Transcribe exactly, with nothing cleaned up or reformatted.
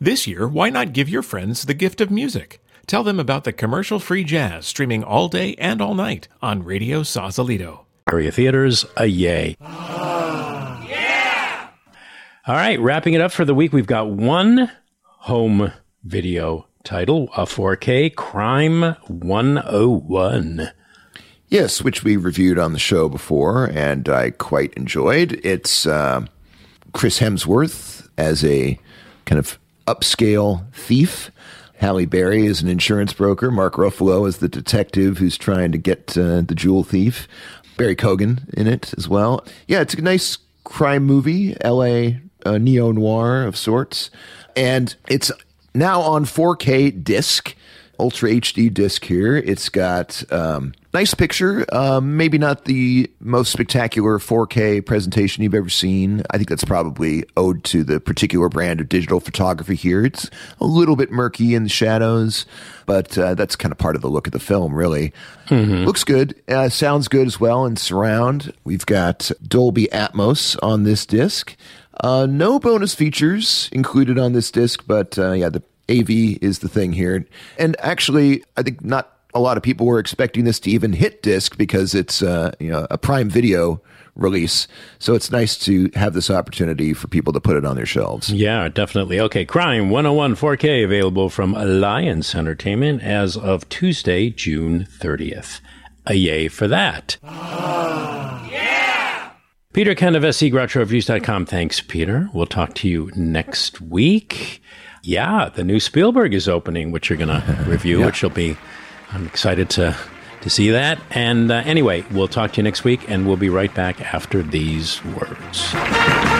This year, why not give your friends the gift of music? Tell them about the commercial-free jazz streaming all day and all night on Radio Sausalito. Area theaters, a yay. Oh, yeah! All right, wrapping it up for the week, we've got one home video title, a four K Crime one oh one. Yes, which we reviewed on the show before, and I quite enjoyed. It's uh, Chris Hemsworth as a kind of upscale thief. Halle Berry is an insurance broker. Mark Ruffalo is the detective who's trying to get uh, the jewel thief. Barry Keoghan in it as well. Yeah, it's a nice crime movie, L A uh, neo-noir of sorts. And it's now on four K disc, Ultra H D disc here. It's got um, nice picture, um, maybe not the most spectacular four K presentation you've ever seen. I think that's probably owed to the particular brand of digital photography here. It's a little bit murky in the shadows, but uh, that's kind of part of the look of the film, really. Mm-hmm. Looks good. Uh, sounds good as well in surround. We've got Dolby Atmos on this disc. Uh, no bonus features included on this disc, but uh, yeah, the A V is the thing here. And actually, I think not a lot of people were expecting this to even hit disc because it's uh, you know, a Prime Video release. So it's nice to have this opportunity for people to put it on their shelves. Yeah, definitely. Okay, Crime one oh one four K available from Alliance Entertainment as of Tuesday, June thirtieth. A yay for that. Oh, yeah! Peter Kent of S E Groucho Reviews dot com. Thanks, Peter. We'll talk to you next week. Yeah, the new Spielberg is opening, which you're going to review, yeah. which will be, I'm excited to, to see that. And uh, anyway, we'll talk to you next week, and we'll be right back after these words.